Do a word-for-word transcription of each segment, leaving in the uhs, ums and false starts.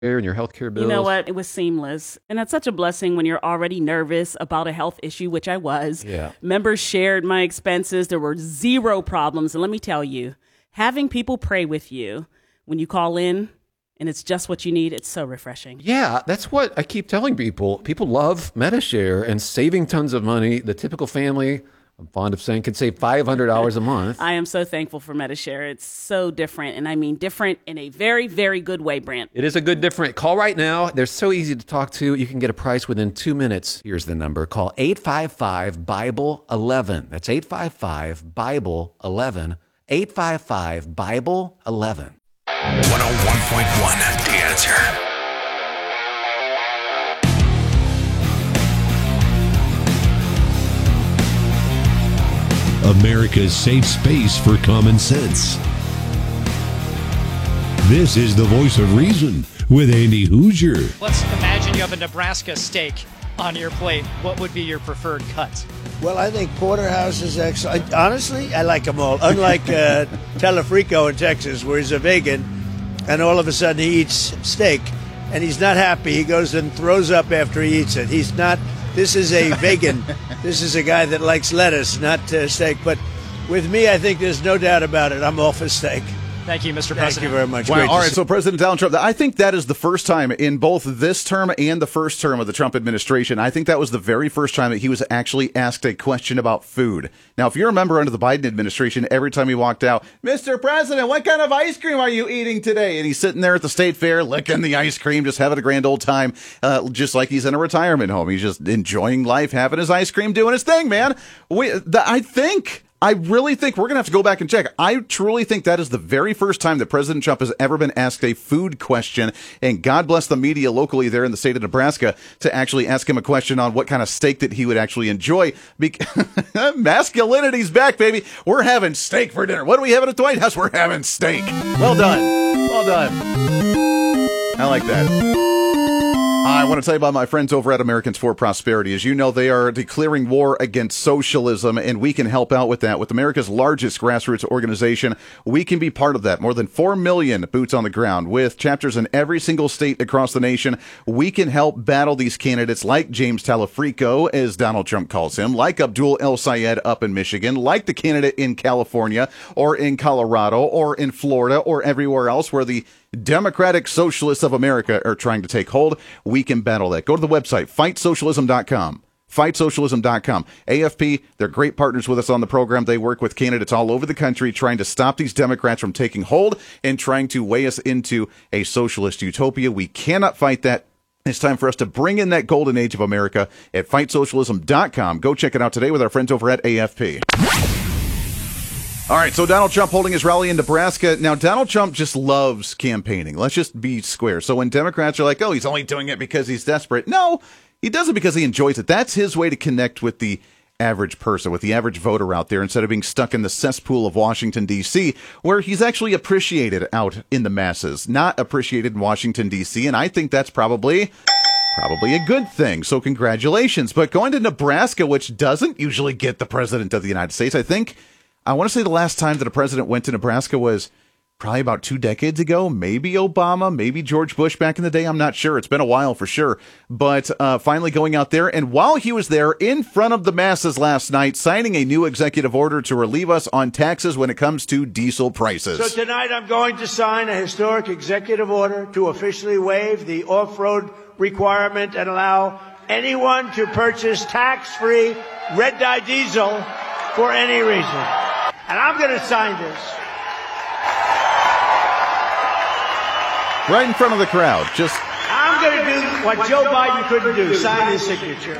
and your healthcare bills? You know what? It was seamless. And that's such a blessing when you're already nervous about a health issue, which I was. Yeah. Members shared my expenses. There were zero problems. And let me tell you, having people pray with you when you call in and it's just what you need, it's so refreshing. Yeah, that's what I keep telling people. People love Medi-Share and saving tons of money. The typical family, I'm fond of saying, can save five hundred dollars a month. I am so thankful for Medi-Share. It's so different, and I mean different in a very, very good way, Brant. It is a good different. Call right now. They're so easy to talk to. You can get a price within two minutes. Here's the number. Call eight five five, Bible eleven. That's eight five five, Bible eleven. eight five five, Bible eleven. one oh one point one, The Answer. America's safe space for common sense. This is the voice of reason with Andy Hoosier. Let's imagine you have a Nebraska steak on your plate. What would be your preferred cut? Well, I think porterhouse is excellent. Honestly, I like them all. Unlike uh, Telefrico in Texas, where he's a vegan, and all of a sudden he eats steak, and he's not happy. He goes and throws up after he eats it. He's not. This is a vegan. This is a guy that likes lettuce, not uh, steak. But with me, I think there's no doubt about it. I'm all for steak. Thank you, Mister Thank President. you very much. Wow. Great All to right, see- so President Donald Trump, I think that is the first time in both this term and the first term of the Trump administration, I think that was the very first time that he was actually asked a question about food. Now, if you remember under the Biden administration, every time he walked out, Mister President, what kind of ice cream are you eating today? And he's sitting there at the state fair, licking the ice cream, just having a grand old time, uh, just like he's in a retirement home. He's just enjoying life, having his ice cream, doing his thing, man. We, the, I think... I really think we're going to have to go back and check. I truly think that is the very first time that President Trump has ever been asked a food question. And God bless the media locally there in the state of Nebraska to actually ask him a question on what kind of steak that he would actually enjoy. Be- Masculinity's back, baby. We're having steak for dinner. What are we having at the White House? We're having steak. Well done. Well done. I like that. I want to tell you about my friends over at Americans for Prosperity. As you know, they are declaring war against socialism, and we can help out with that. With America's largest grassroots organization, we can be part of that. More than four million boots on the ground. With chapters in every single state across the nation, we can help battle these candidates like James Telefrico, as Donald Trump calls him, like Abdul El Sayed up in Michigan, like the candidate in California, or in Colorado, or in Florida, or everywhere else where the Democratic Socialists of America are trying to take hold. We can battle that. Go to the website, fight socialism dot com. fight socialism dot com. A F P, they're great partners with us on the program. They work with candidates all over the country trying to stop these Democrats from taking hold and trying to weigh us into a socialist utopia. We cannot fight that. It's time for us to bring in that golden age of America at fight socialism dot com. Go check it out today with our friends over at A F P. All right, so Donald Trump holding his rally in Nebraska. Now, Donald Trump just loves campaigning. Let's just be square. So when Democrats are like, oh, he's only doing it because he's desperate. No, he does it because he enjoys it. That's his way to connect with the average person, with the average voter out there, instead of being stuck in the cesspool of Washington, D C, where he's actually appreciated out in the masses, not appreciated in Washington, D C. And I think that's probably... Probably a good thing. So congratulations. But going to Nebraska, which doesn't usually get the president of the United States, I think... I want to say the last time that a president went to Nebraska was probably about two decades ago. Maybe Obama, maybe George Bush back in the day. I'm not sure. It's been a while for sure. But uh, finally going out there. And while he was there in front of the masses last night, signing a new executive order to relieve us on taxes when it comes to diesel prices. So tonight I'm going to sign a historic executive order to officially waive the off-road requirement and allow anyone to purchase tax-free red dye diesel for any reason. And I'm going to sign this. Right in front of the crowd. Just. I'm going to do what Joe Biden couldn't do, sign his signature.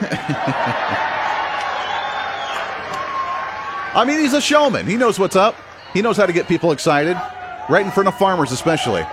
I mean, he's a showman. He knows what's up. He knows how to get people excited. Right in front of farmers, especially.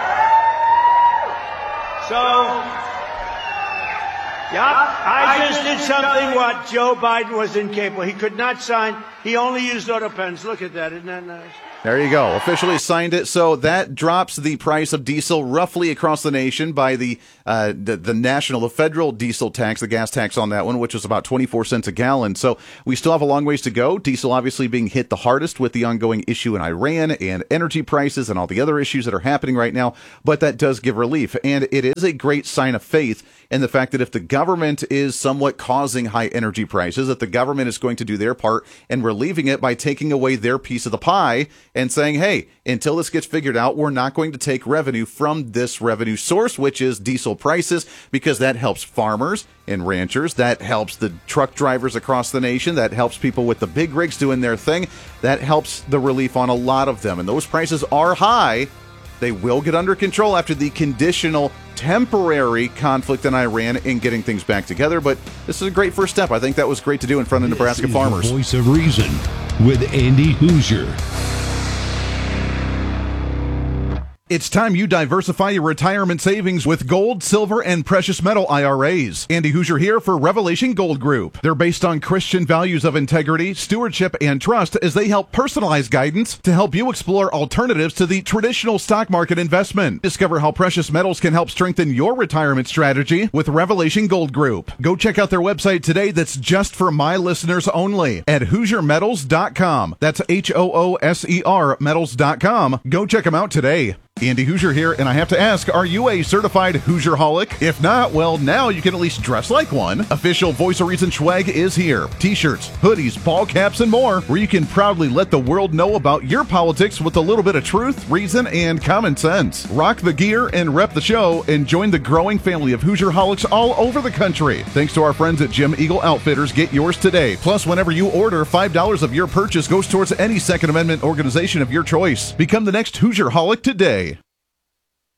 So, yeah, I just did something what Joe Biden was incapable. He could not sign. He only used auto pens. Look at that. Isn't that nice? There you go. Officially signed it. So that drops the price of diesel roughly across the nation by the uh, the, the national, the federal diesel tax, the gas tax on that one, which was about twenty-four cents a gallon. So we still have a long ways to go. Diesel obviously being hit the hardest with the ongoing issue in Iran and energy prices and all the other issues that are happening right now. But that does give relief. And it is a great sign of faith in the fact that if the government is somewhat causing high energy prices, that the government is going to do their part and relieving it by taking away their piece of the pie and saying, hey, until this gets figured out, we're not going to take revenue from this revenue source, which is diesel prices, because that helps farmers and ranchers. That helps the truck drivers across the nation. That helps people with the big rigs doing their thing. That helps the relief on a lot of them. And those prices are high. They will get under control after the conditional temporary conflict in Iran in getting things back together. But this is a great first step. I think that was great to do in front of Nebraska This is farmers. The Voice of Reason with Andy Hoosier. It's time you diversify your retirement savings with gold, silver, and precious metal I R As. Andy Hoosier here for Revelation Gold Group. They're based on Christian values of integrity, stewardship, and trust as they help personalize guidance to help you explore alternatives to the traditional stock market investment. Discover how precious metals can help strengthen your retirement strategy with Revelation Gold Group. Go check out their website today that's just for my listeners only at hoosier metals dot com. That's H O O S E R metals dot com. Go check them out today. Andy Hoosier here, and I have to ask, are you a certified Hoosier-holic? If not, well, now you can at least dress like one. Official Voice of Reason swag is here. T-shirts, hoodies, ball caps, and more, where you can proudly let the world know about your politics with a little bit of truth, reason, and common sense. Rock the gear and rep the show, and join the growing family of Hoosier-holics all over the country. Thanks to our friends at Jim Eagle Outfitters, get yours today. Plus, whenever you order, five dollars of your purchase goes towards any Second Amendment organization of your choice. Become the next Hoosier-holic today.